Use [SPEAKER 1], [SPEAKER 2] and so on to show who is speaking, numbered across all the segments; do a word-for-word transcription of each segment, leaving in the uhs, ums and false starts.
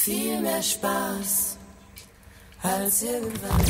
[SPEAKER 1] Viel mehr Spaß als irgendwas.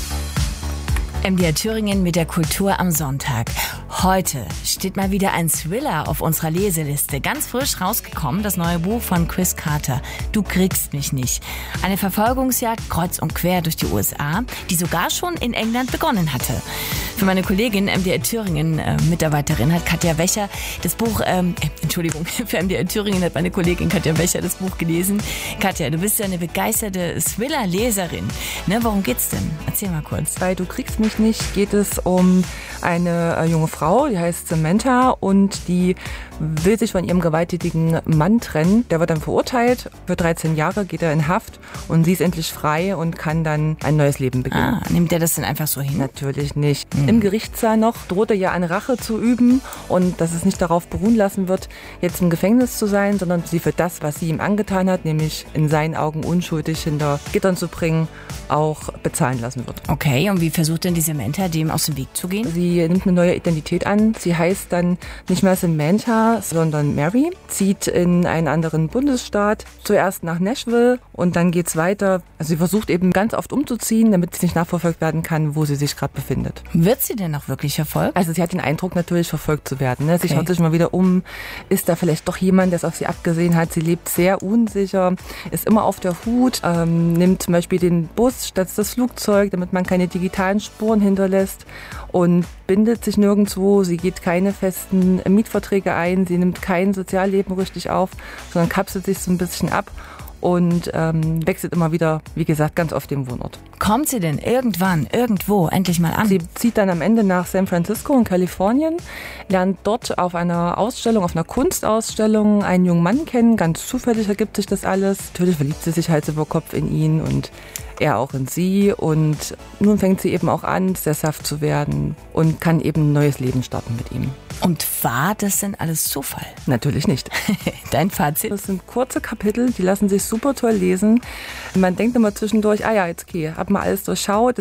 [SPEAKER 2] M D R Thüringen mit der Kultur am Sonntag. Heute steht mal wieder ein Thriller auf unserer Leseliste. Ganz frisch rausgekommen, das neue Buch von Chris Carter, Du kriegst mich nicht. Eine Verfolgungsjagd kreuz und quer durch die U S A, die sogar schon in England begonnen hatte. Für meine Kollegin, M D R Thüringen äh, Mitarbeiterin, hat Katja Wächer das Buch, ähm, äh, Entschuldigung, für M D R Thüringen hat meine Kollegin Katja Wächer das Buch gelesen. Katja, du bist ja eine begeisterte Thriller-Leserin. Ne, worum geht's denn? Erzähl mal kurz.
[SPEAKER 3] Bei Du kriegst mich nicht geht es um eine äh, junge Frau, die heißt Samantha und die will sich von ihrem gewalttätigen Mann trennen. Der wird dann verurteilt, für dreizehn Jahre geht er in Haft und sie ist endlich frei und kann dann ein neues Leben beginnen.
[SPEAKER 2] Ah, nimmt der das denn einfach so hin?
[SPEAKER 3] Natürlich nicht. Mhm. Im Gerichtssaal noch droht er ja an Rache zu üben und dass es nicht darauf beruhen lassen wird, jetzt im Gefängnis zu sein, sondern sie für das, was sie ihm angetan hat, nämlich in seinen Augen unschuldig hinter Gittern zu bringen, auch bezahlen lassen wird.
[SPEAKER 2] Okay, und wie versucht denn die Samantha, dem aus dem Weg zu gehen?
[SPEAKER 3] Sie nimmt eine neue Identität an. Sie heißt dann nicht mehr Samantha, sondern Mary. Zieht in einen anderen Bundesstaat, zuerst nach Nashville und dann geht's weiter. Also sie versucht eben ganz oft umzuziehen, damit sie nicht nachverfolgt werden kann, wo sie sich gerade befindet.
[SPEAKER 2] Wird sie denn auch wirklich verfolgt?
[SPEAKER 3] Also sie hat den Eindruck, natürlich verfolgt zu werden. Ne?
[SPEAKER 2] Okay.
[SPEAKER 3] Sie schaut sich mal wieder um. Ist da vielleicht doch jemand, der es auf sie abgesehen hat? Sie lebt sehr unsicher, ist immer auf der Hut, ähm, nimmt zum Beispiel den Bus statt das Flugzeug, damit man keine digitalen Spuren hinterlässt und bindet sich nirgendwo. Sie geht keine festen Mietverträge ein, sie nimmt kein Sozialleben richtig auf, sondern kapselt sich so ein bisschen ab und ähm, wechselt immer wieder, wie gesagt, ganz oft den Wohnort.
[SPEAKER 2] Kommt sie denn irgendwann, irgendwo endlich mal an?
[SPEAKER 3] Sie zieht dann am Ende nach San Francisco in Kalifornien, lernt dort auf einer Ausstellung, auf einer Kunstausstellung einen jungen Mann kennen. Ganz zufällig ergibt sich das alles. Natürlich verliebt sie sich Hals über Kopf in ihn und er auch in sie. Und nun fängt sie eben auch an, sesshaft zu werden und kann eben ein neues Leben starten mit ihm.
[SPEAKER 2] Und war das denn alles Zufall?
[SPEAKER 3] Natürlich nicht.
[SPEAKER 2] Dein Fazit?
[SPEAKER 3] Das sind kurze Kapitel, die lassen sich super toll lesen. Man denkt immer zwischendurch, ah ja, jetzt okay, hab mal alles durchschaut.